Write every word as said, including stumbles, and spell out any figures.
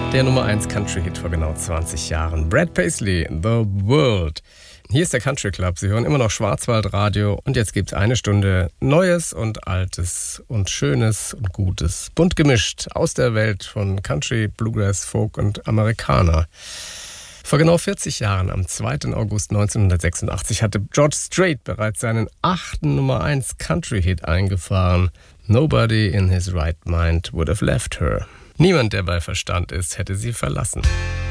Der Nummer eins Country-Hit vor genau zwanzig Jahren. Brad Paisley, The World. Hier ist der Country Club. Sie hören immer noch Schwarzwaldradio und jetzt gibt es eine Stunde Neues und Altes und Schönes und Gutes. Bunt gemischt aus der Welt von Country, Bluegrass, Folk und Amerikaner. Vor genau vierzig Jahren, am zweiten August neunzehnhundertsechsundachtzig, hatte George Strait bereits seinen achten Nummer eins Country-Hit eingefahren. Nobody in his right mind would have left her. Niemand, der bei Verstand ist, hätte sie verlassen.